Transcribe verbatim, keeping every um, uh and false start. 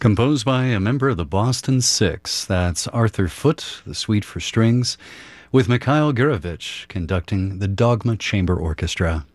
Composed by a member of the Boston Six. That's Arthur Foote, the Suite for Strings, with Mikhail Gurevich conducting the Dogma Chamber Orchestra.